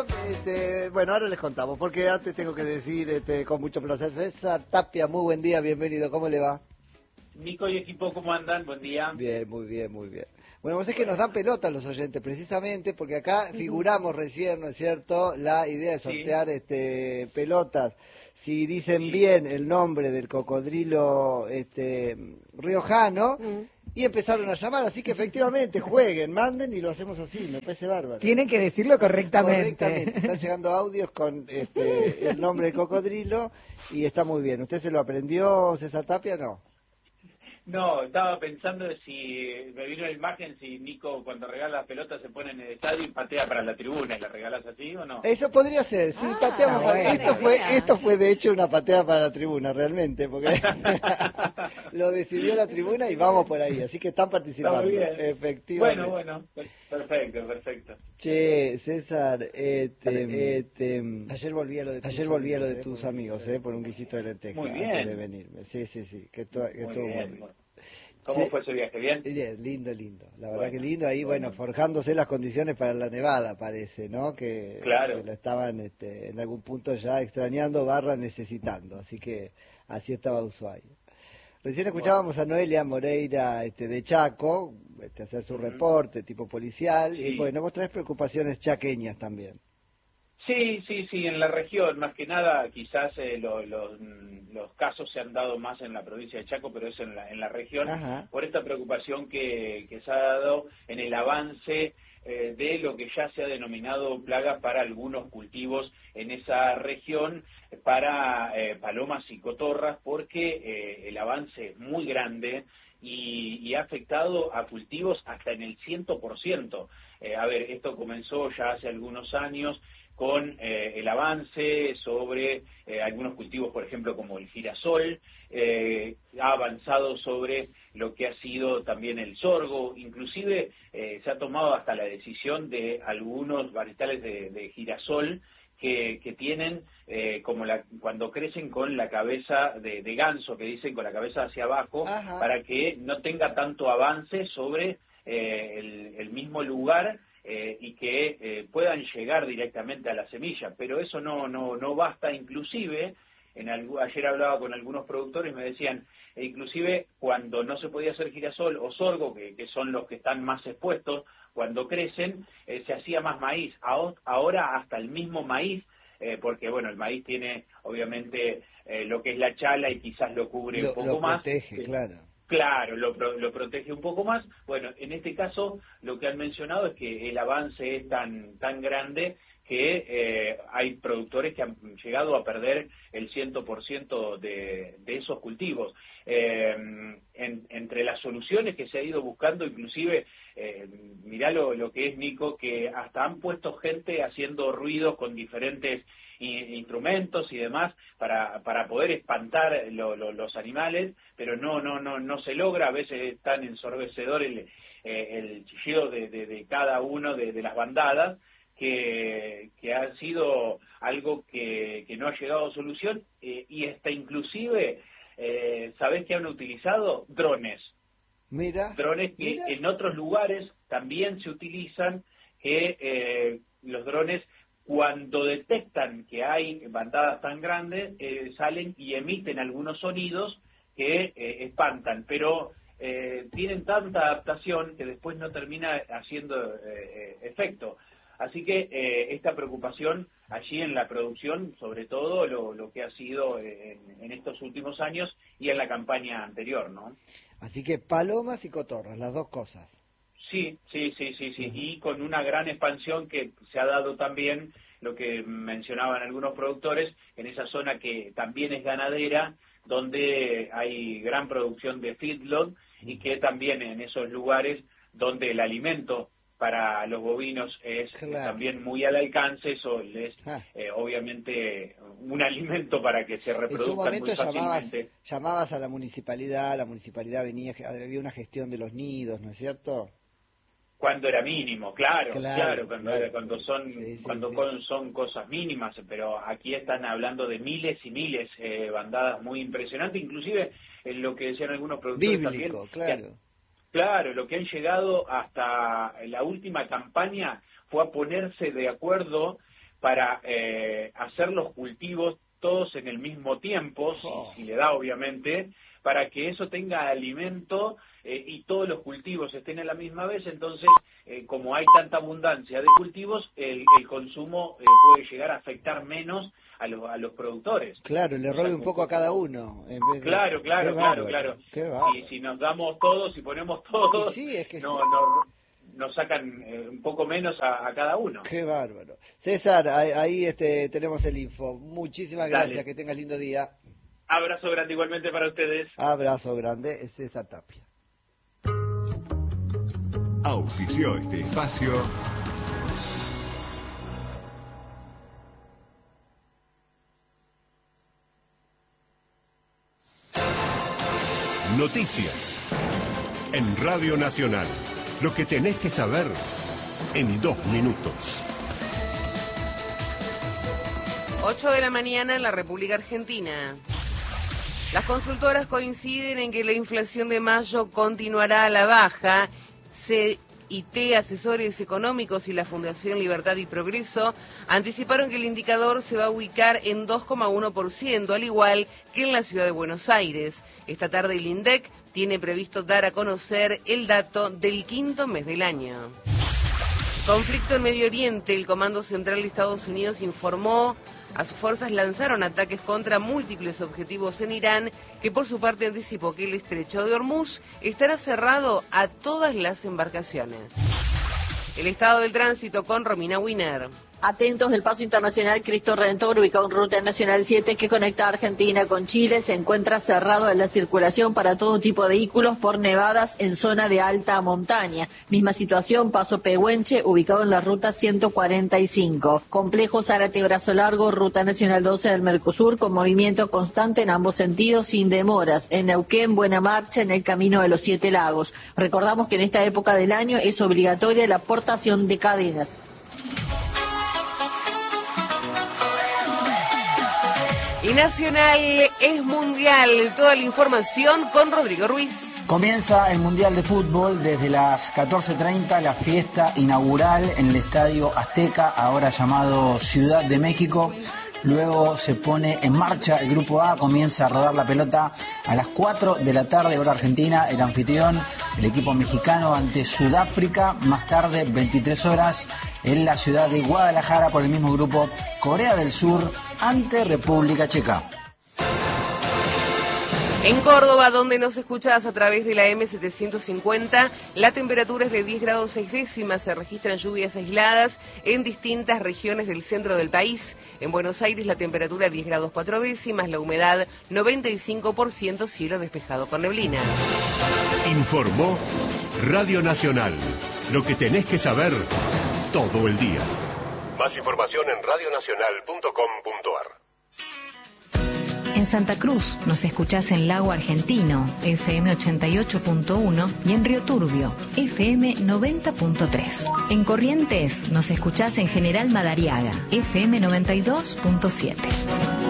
Tapia, bueno, ahora les contamos, porque antes tengo que decir con mucho placer, César Tapia, muy buen día, bienvenido, ¿cómo le va? Nico y equipo, ¿cómo andan? Buen día. Bien, muy bien, muy bien. Bueno, vos es que nos dan pelota los oyentes, precisamente, porque acá figuramos recién, ¿no es cierto?, la idea de sortear pelotas. Si dicen bien el nombre del cocodrilo riojano, y empezaron a llamar, así que efectivamente jueguen, manden y lo hacemos así, me parece bárbaro. Tienen que decirlo correctamente. Correctamente, están llegando audios con el nombre del cocodrilo y está muy bien. ¿Usted se lo aprendió, César Tapia, o no? No, estaba pensando si me vino la imagen, si Nico cuando regala las pelotas se pone en el estadio y patea para la tribuna y la regalas así o no. Eso podría ser, sí, pateamos para... Esto fue de hecho una patea para la tribuna, realmente, porque lo decidió la tribuna y vamos por ahí, así que están participando. Está muy bien. Efectivamente. Bueno, perfecto. Che, César, ayer volví a lo de tus amigos, por un guisito de lenteja. Muy bien. Antes de venirme. Sí, que estuvo muy bien. ¿Cómo fue ese viaje? ¿Bien? Lindo. La verdad que lindo. Ahí, bueno, forjándose las condiciones para la nevada, parece, ¿no? Claro. Que la estaban en algún punto ya extrañando, necesitando. Así que así estaba Ushuaia. Recién escuchábamos a Noelia Moreira de Chaco, hacer su reporte tipo policial. Sí. Y bueno, vos traes preocupaciones chaqueñas también. Sí, en la región, más que nada, quizás los casos se han dado más en la provincia de Chaco, pero es en la región, por esta preocupación que se ha dado en el avance de lo que ya se ha denominado plaga para algunos cultivos en esa región, para palomas y cotorras, porque el avance es muy grande y ha afectado a cultivos hasta en el 100%. A ver, esto comenzó ya hace algunos años, con el avance sobre algunos cultivos, por ejemplo, como el girasol, ha avanzado sobre lo que ha sido también el sorgo, inclusive se ha tomado hasta la decisión de algunos varietales de girasol que tienen cuando crecen con la cabeza de ganso, que dicen con la cabeza hacia abajo, para que no tenga tanto avance sobre el mismo lugar, y que puedan llegar directamente a la semilla, pero eso no basta. Inclusive ayer hablaba con algunos productores y me decían, inclusive cuando no se podía hacer girasol o sorgo, que son los que están más expuestos, cuando crecen se hacía más maíz. Ahora hasta el mismo maíz, porque bueno, el maíz tiene obviamente lo que es la chala y quizás lo cubre un poco más. Protege, claro. Claro, lo protege un poco más. Bueno, en este caso lo que han mencionado es que el avance es tan grande que hay productores que han llegado a perder el 100% de esos cultivos. Entre las soluciones que se ha ido buscando, inclusive, mirá lo que es, Nico, que hasta han puesto gente haciendo ruidos con diferentes instrumentos y demás para poder espantar los animales, pero no se logra. A veces es tan ensordecedor el chillido de cada uno de las bandadas que ha sido algo que no ha llegado a solución, y hasta inclusive ¿sabés que han utilizado? Drones. Drones que en otros lugares también se utilizan, que los drones, cuando detectan que hay bandadas tan grandes, salen y emiten algunos sonidos que espantan, pero tienen tanta adaptación que después no termina haciendo efecto. Así que esta preocupación allí en la producción, sobre todo lo que ha sido en estos últimos años y en la campaña anterior, ¿no? Así que palomas y cotorras, las dos cosas. Sí, y con una gran expansión que se ha dado también, lo que mencionaban algunos productores, en esa zona que también es ganadera, donde hay gran producción de feedlot, y que también en esos lugares donde el alimento para los bovinos es también muy al alcance, eso es obviamente un alimento para que se reproduzcan muy fácilmente. Llamabas a la municipalidad venía, había una gestión de los nidos, ¿no es cierto? Cuando era mínimo, claro, cuando son cosas mínimas, pero aquí están hablando de miles y miles, bandadas muy impresionantes, inclusive en lo que decían algunos productores bíblico, también. Claro, lo que han llegado hasta la última campaña fue a ponerse de acuerdo para hacer los cultivos todos en el mismo tiempo, si le da obviamente, para que eso tenga alimento y todos los cultivos estén a la misma vez. Entonces, como hay tanta abundancia de cultivos, el consumo puede llegar a afectar menos a los productores. Claro, le robe un poco a cada uno. En vez de... Claro. Y si nos damos todos, si ponemos todos, sí, es que nos sacan un poco menos a cada uno. Qué bárbaro. César, ahí tenemos el info. Muchísimas gracias, Dale. que tengas lindo día. Abrazo grande igualmente para ustedes. Abrazo grande, César Tapia. Auspició este espacio Noticias en Radio Nacional. Lo que tenés que saber en 2 minutos. 8 de la mañana en la República Argentina. Las consultoras coinciden en que la inflación de mayo continuará a la baja. CIT, Asesores Económicos y la Fundación Libertad y Progreso anticiparon que el indicador se va a ubicar en 2,1%, al igual que en la ciudad de Buenos Aires. Esta tarde el INDEC tiene previsto dar a conocer el dato del 5º mes del año. Conflicto en Medio Oriente. El Comando Central de Estados Unidos informó a sus fuerzas lanzaron ataques contra múltiples objetivos en Irán, que por su parte anticipó que el estrecho de Hormuz estará cerrado a todas las embarcaciones. El estado del tránsito con Romina Winer. Atentos del paso internacional Cristo Redentor, ubicado en Ruta Nacional 7, que conecta Argentina con Chile. Se encuentra cerrado a la circulación para todo tipo de vehículos por nevadas en zona de alta montaña. Misma situación, paso Pehuenche, ubicado en la Ruta 145. Complejo Zárate Brazo Largo, Ruta Nacional 12 del Mercosur, con movimiento constante en ambos sentidos, sin demoras. En Neuquén, buena marcha en el Camino de los 7 Lagos. Recordamos que en esta época del año es obligatoria la portación de cadenas. Y Nacional es mundial. Toda la información con Rodrigo Ruiz. Comienza el Mundial de Fútbol desde las 14:30, la fiesta inaugural en el Estadio Azteca, ahora llamado Ciudad de México. Luego se pone en marcha el Grupo A, comienza a rodar la pelota a las 4 de la tarde, hora argentina, el anfitrión, el equipo mexicano ante Sudáfrica. Más tarde, 23 horas, en la ciudad de Guadalajara, por el mismo grupo, Corea del Sur ante República Checa. En Córdoba, donde nos escuchás a través de la M750, la temperatura es de 10 grados 6 décimas, se registran lluvias aisladas en distintas regiones del centro del país. En Buenos Aires la temperatura 10 grados 4 décimas, la humedad 95%, cielo despejado con neblina. Informó Radio Nacional. Lo que tenés que saber todo el día. Más información en radionacional.com.ar. En Santa Cruz nos escuchás en Lago Argentino, FM 88.1, y en Río Turbio, FM 90.3. En Corrientes nos escuchás en General Madariaga, FM 92.7.